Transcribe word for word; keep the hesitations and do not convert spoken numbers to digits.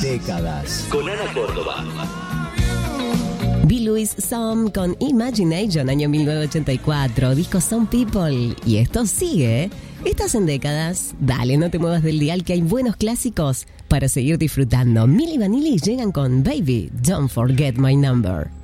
Décadas. Con Ana Córdoba. Bill Louis Some con Imagination, año mil novecientos ochenta y cuatro, disco Some People. Y esto sigue. Estás en Décadas. Dale, no te muevas del dial, que hay buenos clásicos para seguir disfrutando. Milli Vanilli llegan con Baby, Don't Forget My Number.